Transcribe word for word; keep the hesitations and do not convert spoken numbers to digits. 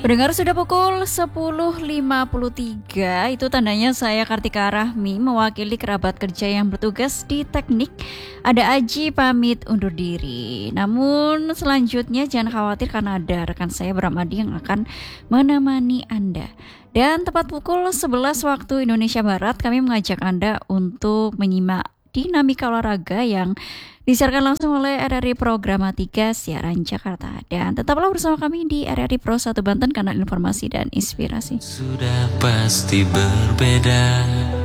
Pendengar, sudah pukul sepuluh lima puluh tiga, itu tandanya saya Kartika Rahmi mewakili kerabat kerja yang bertugas di teknik. Ada Aji pamit undur diri. Namun selanjutnya jangan khawatir karena ada rekan saya Bramadi yang akan menemani Anda. Dan tepat pukul sebelas waktu Indonesia Barat kami mengajak Anda untuk menyimak dinamika olahraga yang disiarkan langsung oleh R R I Programatika Siaran Jakarta. Dan tetaplah bersama kami di R R I Pro satu Banten, kanal informasi dan inspirasi. Sudah pasti berbeda.